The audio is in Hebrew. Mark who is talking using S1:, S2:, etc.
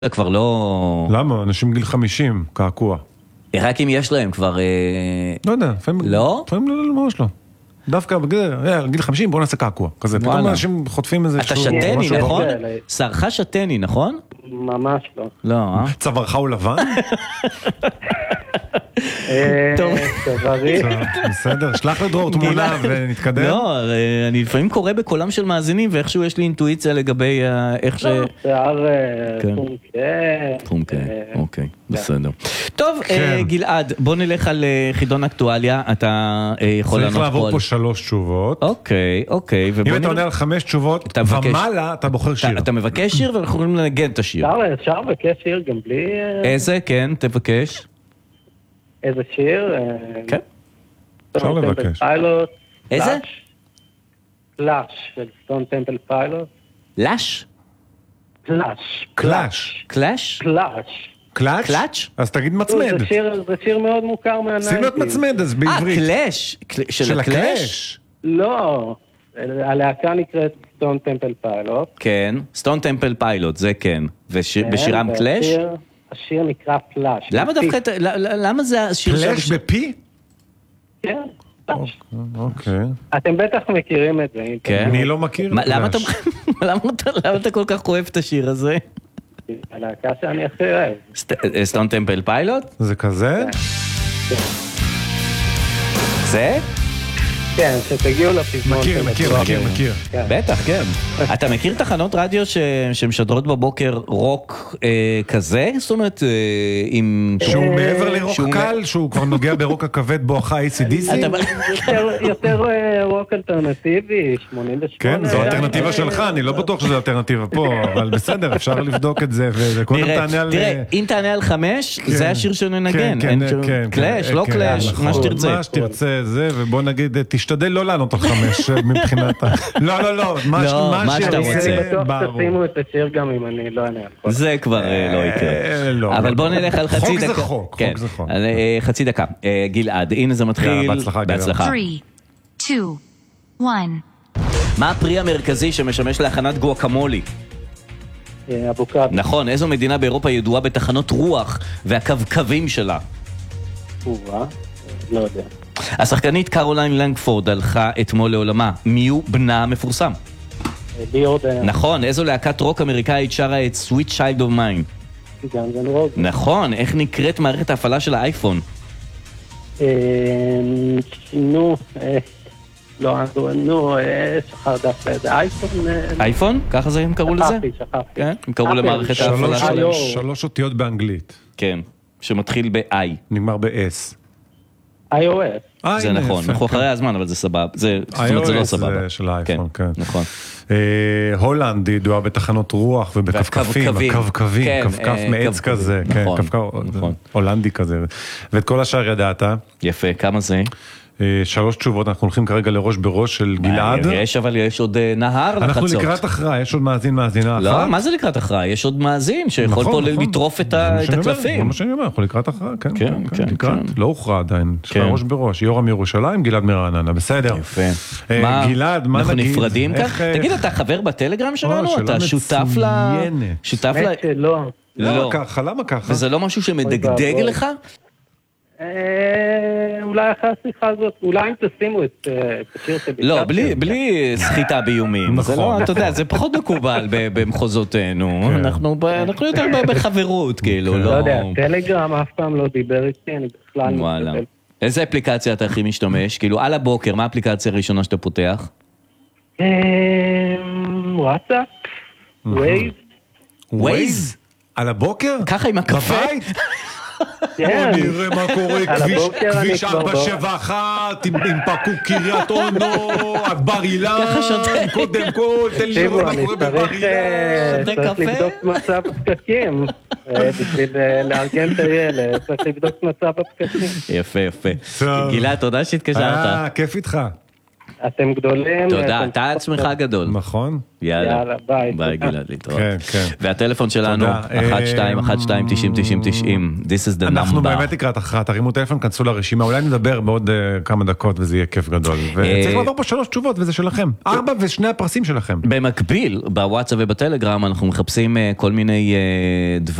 S1: זה כבר לא...
S2: למה? אנשים גיל 50, קעקוע.
S1: רק אם יש להם כבר...
S2: לא יודע,
S1: לא?
S2: לפעמים לא, ממש לא. דווקא בגיל 50 בואו נעשה קעקוע. כזה, פתאום אנשים חוטפים איזה...
S1: אתה שתני, נכון? שרך שתני, נכון?
S3: ממש לא.
S1: לא,
S2: צווארך הוא לבן?
S1: טוב.
S2: בסדר, שלח לדרור תמונה ונתקדם.
S1: לא, אני לפעמים קורא בקולם של מאזינים, ואיכשהו יש לי אינטואיציה לגבי איך ש...
S3: שיער
S1: חומקה, אוקיי, בסדר. טוב, גלעד, בוא נלך על חידון אקטואליה, אתה יכול
S2: צריך לעבור פה 3 תשובות.
S1: אוקיי.
S2: אם אתה עונה על 5 תשובות, ומעלה אתה בוחר שיר.
S1: אתה מבקש שיר ואנחנו יכולים לנגן את השיר.
S3: אפשר לבקש שיר גם בלי...
S1: איזה? כן, תבקש.
S3: איזה שיר?
S1: כן.
S2: אפשר לבקש.
S1: איזה?
S3: קלאש של סטון טמפל פיילוט.
S1: לאש?
S3: קלאש.
S2: קלאש.
S1: קלאש?
S3: קלאש.
S1: קלאץ'?
S2: אז תגיד מצמד.
S3: זה שיר מאוד מוכר מהנייטיז.
S2: שים את מצמד, אז בעברית.
S1: קלאש? של הקלאש?
S3: לא. הלהקה נקראת סטון טמפל פיילוט.
S1: כן, סטון טמפל פיילוט, זה כן. ובשירם קלאש?
S3: השיר נקרא פלאש.
S1: למה דווקא, למה זה השיר...
S2: פלאש בפי?
S3: כן, פלאש.
S2: אוקיי.
S3: אתם בטח מכירים את זה.
S1: כן.
S2: אני לא מכיר
S1: למה אתה כל כך אוהב את השיר הזה?
S3: הלהקה שאני הכי אוהב.
S1: סטון טמפל פיילוט?
S2: זה כזה?
S1: זה?
S3: כן, שתגיעו לפזמון.
S2: מכיר.
S1: בטח, כן. אתה מכיר תחנות רדיו שמשדרות בבוקר רוק כזה? זאת אומרת, עם...
S2: שהוא מעבר לרוק קל, שהוא כבר נוגע ברוק הכבד בואכה ACDC?
S3: יותר רוק אלטרנטיבי, 88.
S2: כן, זו אלטרנטיבה שלך, אני לא בטוח שזו אלטרנטיבה פה, אבל בסדר, אפשר לבדוק את זה, וקודם תענה על...
S1: תראה, אם תענה על 5, זה השיר שננגן. קלאש, לא קלאש, מה שתרצה.
S2: מה שתרצה, זה, ובוא נגיד, תשתדל לא לענות על 5 מבחינת... לא, מה שאתה רוצה.
S3: אני בטוח תשימו את השיר גם אם אני לא אענה.
S1: זה כבר לא יקרה. אבל בוא נלך על חצי דקה.
S2: חוק זה חוק.
S1: על חצי דקה. גלעד, הנה זה מתחיל. בהצלחה.
S4: 3, 2, 1.
S1: מה הפרי המרכזי שמשמש להכנת גואקמולי?
S3: אבוקדו.
S1: נכון, איזו מדינה באירופה ידועה בתחנות רוח והקווקווים שלה?
S3: לא יודע.
S1: השחקנית קרוליין לנגפורד הלכה אתמול לעולמה. מי הוא בנה המפורסם?
S3: ביורדן.
S1: נכון, איזו להקת רוק אמריקאית שרה את Sweet Child of Mine?
S3: גאנז אנד רוזס.
S1: נכון, איך נקראת מערכת ההפעלה של האייפון?
S3: שחר דווקא, זה אייפון?
S1: אייפון? ככה זה הם קראו לזה?
S3: שכחתי.
S1: כן, הם קראו למערכת ההפעלה שלהם.
S2: 3 אותיות באנגלית.
S1: כן, שמתחיל ב-I.
S2: נגמר ב-S.
S3: iOS.
S1: זה נכון, אנחנו אחרי הזמן, אבל זה סבבה. זאת אומרת, זה לא סבבה.
S2: iOS זה של האייפון, כן.
S1: נכון.
S2: הולנד ידועה בתחנות רוח ובקווקפים, הקווקבים, קווקף מעץ כזה, הולנדי כזה, ואת כל השאר ידעת.
S1: יפה, כמה זה?
S2: 3 תשובות, אנחנו הולכים כרגע לראש בראש של גלעד.
S1: אבל יש עוד נהר לחצות.
S2: אנחנו לקראת הכרעה, יש עוד מאזינה אחת.
S1: לא, מה זה לקראת הכרעה? יש עוד מאזין שיכול פה לטרוף את הקלפים.
S2: זה מה שאני אומר, אנחנו לקראת הכרעה, כן.
S1: כן.
S2: לא הוכרע עדיין, יש לה ראש בראש. יורם ירושלים, גלעד מרעננה, בסדר.
S1: יפה.
S2: גלעד, מה נגיד?
S1: אנחנו נפרדים כך? תגיד, אתה חבר בטלגרם שלנו? אתה שותף ל...
S3: לא.
S2: למה ככה?
S1: וזה לא משהו שמדגדג לך?
S3: אולי אחרי השיחה הזאת, אולי אם תשימו את השיר שביקשתם.
S1: לא, בלי סחיטה באיומים. נכון. אתה יודע, זה פחות מקובל במחוזותינו. אנחנו יותר בחברות, כאילו.
S3: לא יודע, טלגרם אף פעם לא דיבר איתי, אני בכלל
S1: וואלה. איזה אפליקציה אתה הכי משתמש? כאילו, על הבוקר, מה האפליקציה הראשונה שאתה פותח?
S3: וואטסאפ, ווייז.
S2: ווייז? על הבוקר?
S1: ככה עם הקפה?
S2: נראה מה קורה, כביש 471 עם פקוק קריית אונו, בר אילן, קודם כל, תן לי לראות מה קורה בבר אילן.
S3: צריך לבדוק מצב הפקקים, בשביל לארגן את הילד, צריך לבדוק מצב הפקקים.
S1: יפה. גלעד, תודה שהתקשרת.
S2: כיף איתך.
S3: אתם גדולים.
S1: תודה, אתה עצמך גדול.
S2: נכון.
S3: יאללה, ביי.
S1: ביי גלעד, להתראות.
S2: כן, כן.
S1: והטלפון שלנו, 1212-90-90. This is the number.
S2: אנחנו באמת לקראת הכרעה, תרימו טלפון, כנסו לרשימה, אולי נדבר בעוד כמה דקות וזה יהיה כיף גדול. וצריך לעבור פה 3 תשובות וזה שלכם. 4 ושני הפרסים שלכם.
S1: במקביל, בוואטסאפ ובטלגרם אנחנו מחפשים כל מיני דברים.